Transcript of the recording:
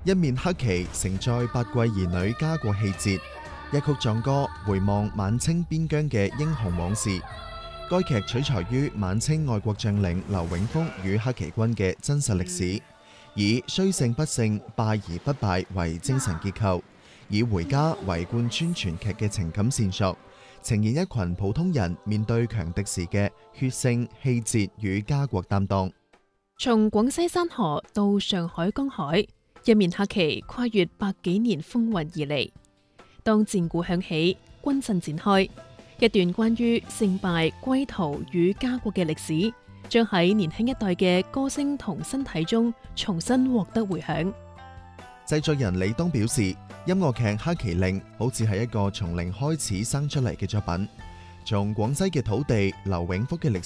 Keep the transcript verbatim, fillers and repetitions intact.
一面黑旗承載八季兒女家國氣節，一曲壯歌回望晚清邊疆嘅英雄往事。該劇取材於晚清愛國將領劉永福與黑旗軍嘅真實歷史，以雖勝不勝、敗而不敗為精神結構，以回家為貫穿全劇嘅情感線索，呈現一群普通人面對強敵時嘅血性、氣節與家國擔當。 從廣西山河到上海江海，一面黑旗跨越百幾年風雲而嚟。當戰鼓響起，軍陣展開，一段關於勝敗、歸途與家國嘅歷史，將喺年輕一代嘅歌聲同身體中重新獲得回響。 製作人李當表示，音樂劇《黑旗令》好似係一個從零開始生出嚟嘅作品，從廣西嘅土地、劉永福嘅歷